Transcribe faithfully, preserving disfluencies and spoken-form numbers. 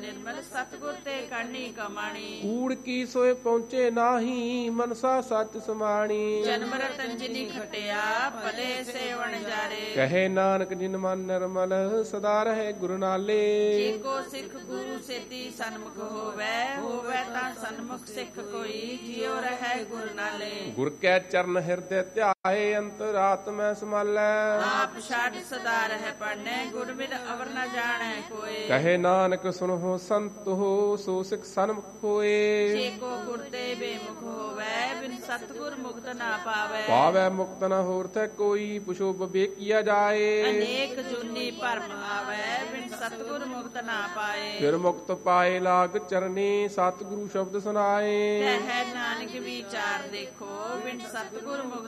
ਨਿਰਮਲ ਸਤਿਗੁਰ ਤੇ ਕਰਨੀ ਕਮਾਣੀ। ਕੂੜ ਕੀ ਸੋਏ ਪਹੁੰਚੇ ਨਾਹੀ ਮਨਸਾ ਸੱਚ ਸਮਾਣੀ। ਜਨਮ ਰਤਨ ਜਿਨੀ ਖਟਿਆ ਭਲੇ ਸੇਵਣ ਜਾਰੇ। ਕਹੇ ਨਾਨਕ ਜਿਨ ਮਨ ਨਿਰਮਲ ਸਦਾ ਰਹੇ ਗੁਰੂ ਨਾਲੇ। ਜੇ ਕੋ ਸਿੱਖ ਗੁਰੂ ਸੇਤੀ ਸਨਮੁਖ ਹੋਵੇ ਹੋਵੇ ਤਾਂ ਸਨਮੁਖ ਸਿੱਖ ਕੋਈ ਜਿਉ ਰਹੇ ਗੁਰ ਨਾਲੇ। ਗੁਰ ਕੈ ਚਰਨ ਹਿਰਦੈ ਧਿਆਏ ਅੰਤਰਾਤਮੈ ਸਮਾਲੈ। ਆਪ ਛਾੜ ਸਦਾ ਰਹਿ ਪੜਨੇ ਗੁਰਮਿਤ ਅਵਰ ਨ ਜਾਣੈ ਕੋਏ। ਕਹੇ ਨਾਨਕ ਸੁਨਹੁ ਸੰਤ ਹੋ ਸੋ ਸਿੱਖ ਸਨਮੁਖ ਹੋਏ। ਜੇ ਕੋ ਗੁਰ ਤੇ ਬੇਮੁਖ ਹੋਵੇ ਬਿਨ ਸਤਿਗੁਰ ਮੁਕਤ ਨਾ ਪਾਵੇ। ਪਾਵੈ ਮੁਕਤ ਨ ਹੋਰ ਥੈ ਕੋਈ ਪੁਛੋ ਵਿਵੇਕੀਆ ਜਾਏ। ਅਨੇਕ ਜੁਨੀ ਭਰਮ ਆਵੇ ਬਿਨ ਸਤਿਗੁਰ ਮੁਕਤ ਨਾ ਪਾਏ। ਫਿਰ ਮੁਕਤ ਪਾਏ ਲਾਗ ਚਰਨੀ ਸਤਿਗੁਰੂ ਸ਼ਬਦ ਸੁਨਾਏ। ਕਹਿ ਨਾਨਕ ਵਿਚਾਰ ਦੇਖੋ ਬਿਨ ਸਤਿਗੁਰ ਮੁਕਤ